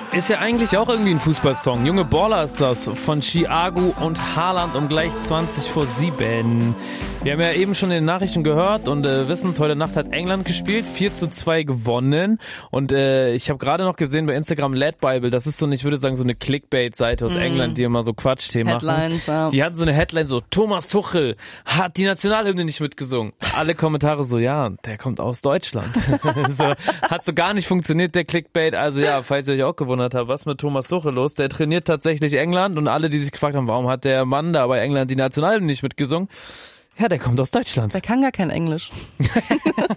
Ist ja eigentlich auch irgendwie ein Fußballsong. Junge Baller ist das von Thiago und Haaland um gleich 7:20. Wir haben ja eben schon in den Nachrichten gehört und wissen, heute Nacht hat England gespielt, 4:2 gewonnen. Und ich habe gerade noch gesehen bei Instagram Lad Bible, das ist so, ich würde sagen, so eine Clickbait-Seite aus England, die immer so Quatschthemen machen. Ja. Die hatten so eine Headline so, Thomas Tuchel hat die Nationalhymne nicht mitgesungen. Alle Kommentare so, ja, der kommt aus Deutschland. So, hat so gar nicht funktioniert, der Clickbait. Also ja, falls ihr euch auch gewundert habt, was mit Thomas Tuchel los? Der trainiert tatsächlich England und alle, die sich gefragt haben, warum hat der Mann da bei England die Nationalhymne nicht mitgesungen? Ja, der kommt aus Deutschland. Der kann gar kein Englisch.